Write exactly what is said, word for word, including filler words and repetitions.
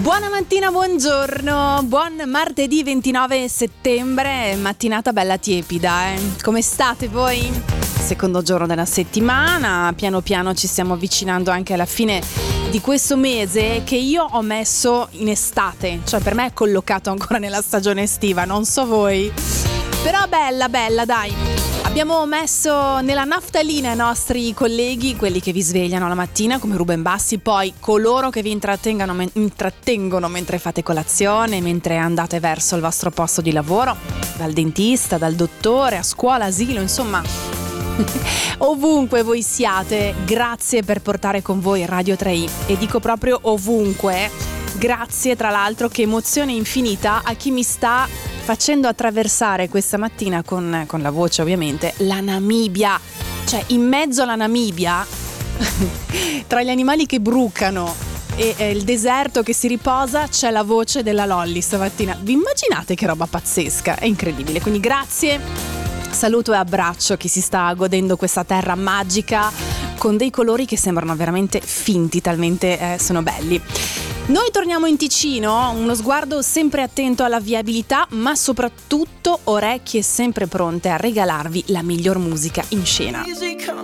Buona mattina, buongiorno, buon martedì ventinove settembre, mattinata bella tiepida, eh? Come state voi? Secondo giorno della settimana, piano piano ci stiamo avvicinando anche alla fine di questo mese che io ho messo in estate, cioè per me è collocato ancora nella stagione estiva, non so voi, però bella bella dai. Abbiamo messo nella naftalina i nostri colleghi, quelli che vi svegliano la mattina come Ruben Bassi, poi coloro che vi intrattengono, men- intrattengono mentre fate colazione, mentre andate verso il vostro posto di lavoro, dal dentista, dal dottore, a scuola, asilo, insomma ovunque voi siate, grazie per portare con voi Radio tre i, e dico proprio ovunque. Grazie tra l'altro, che emozione infinita a chi mi sta facendo attraversare questa mattina con, con la voce ovviamente la Namibia, cioè in mezzo alla Namibia tra gli animali che brucano e, e il deserto che si riposa c'è la voce della Lolli stamattina. Vi immaginate che roba pazzesca? È incredibile, quindi grazie, saluto e abbraccio chi si sta godendo questa terra magica con dei colori che sembrano veramente finti, talmente eh, sono belli. Noi torniamo in Ticino, uno sguardo sempre attento alla viabilità, ma soprattutto orecchie sempre pronte a regalarvi la miglior musica in scena.